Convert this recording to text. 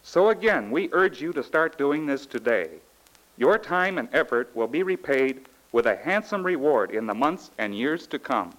So again, we urge you to start doing this today. Your time and effort will be repaid with a handsome reward in the months and years to come.